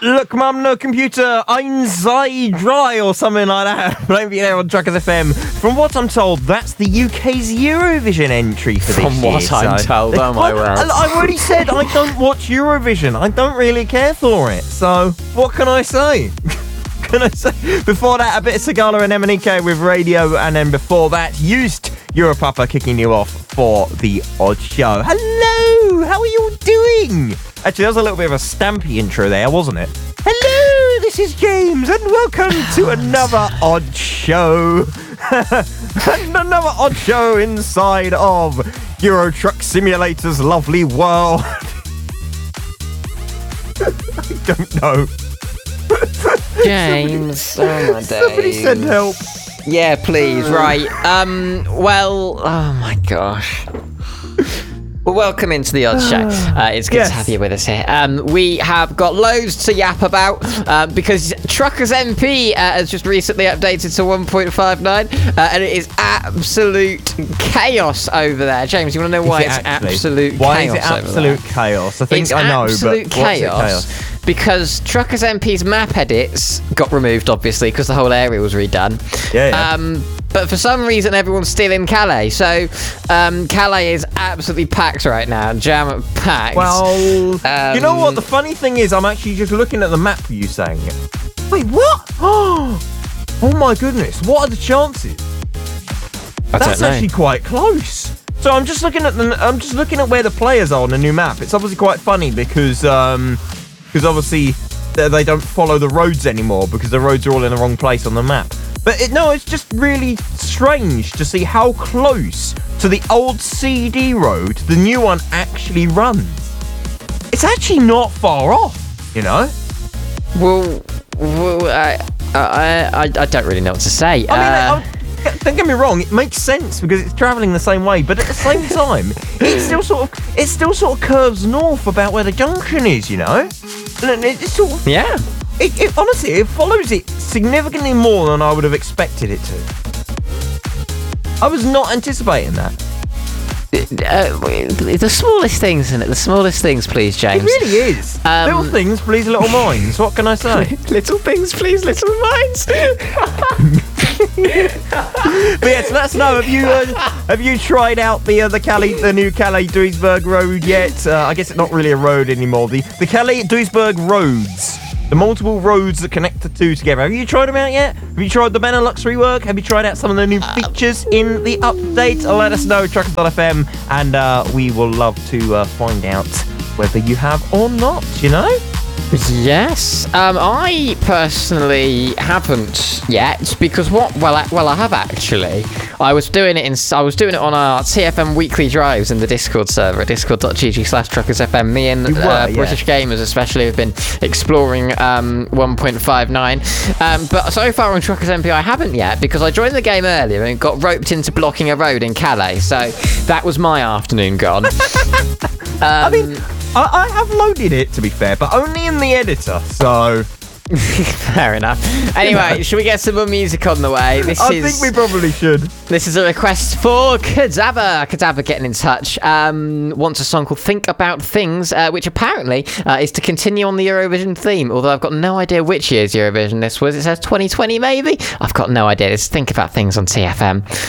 Look, Mum, no computer, I'm dry or something like that. Maybe there on Truckers FM. From what I'm told, that's the UK's Eurovision entry for this year. From what I'm told, oh my word. I've already said I don't watch Eurovision. I don't really care for it. So, what can I say? Can I say? Before that, a bit of Sigala and Emanike with Radio, and then before that, Used Europapa kicking you off for The Odd Show. Hello! How are you doing? Actually, that was a little bit of a stampy intro there, wasn't it? Hello, this is James, and welcome to another Odd Show. And another Odd Show inside of Euro Truck Simulator's lovely world. I don't know. James, oh my days. Somebody send help. Yeah, please, right. Well, oh my gosh. Well, welcome into the Odd Show. It's good to have you with us here. We have got loads to yap about because Truckers MP has just recently updated to 1.59 and it is absolute chaos over there. James, you want to know why it's absolute chaos? Why is it absolute chaos? I think I know, but what's chaos? Because Truckers MP's map edits got removed, obviously, because the whole area was redone. Yeah. But for some reason, everyone's still in Calais. So Calais is absolutely packed right now. Jam-packed. Well, you know what? The funny thing is, I'm actually just looking at the map for you saying it. Wait, what? Oh my goodness. What are the chances? That's actually quite close. So I'm just looking at where the players are on the new map. It's obviously quite funny because obviously they don't follow the roads anymore because the roads are all in the wrong place on the map. But it's just really strange to see how close to the old CD road the new one actually runs. It's actually not far off, you know? Well, I don't really know what to say. I mean, don't get me wrong, it makes sense because it's travelling the same way, but at the same time, it still sort of curves north about where the junction is, you know? And it's sort of, yeah. It honestly, it follows it significantly more than I would have expected it to. I was not anticipating that. The smallest things, isn't it? The smallest things, please, James. It really is. Little things, please, little minds. What can I say? Little things, please, little minds. But yes, let us know. Have you tried out the new Calais Duisburg road yet? I guess it's not really a road anymore. The Calais Duisburg roads. The multiple roads that connect the two together. Have you tried them out yet? Have you tried the Benelux rework? Have you tried out some of the new features in the update? Let us know, Truckers.fm, and we will love to find out whether you have or not, you know? Yes. I personally haven't yet because I have actually. I was doing it on our TFM weekly drives in the Discord server at discord.gg/truckersfm. Me and British gamers especially have been exploring 1.59. But so far on Truckers MP I haven't yet because I joined the game earlier and got roped into blocking a road in Calais. So that was my afternoon gone. I mean, I have loaded it, to be fair, but only in the editor, so... Fair enough. Anyway, should we get some more music on the way? I think we probably should. This is a request for Kadaba. Kadaba getting in touch. Wants a song called Think About Things, which apparently is to continue on the Eurovision theme, although I've got no idea which year's Eurovision this was. It says 2020 maybe? I've got no idea. It's Think About Things on TFM.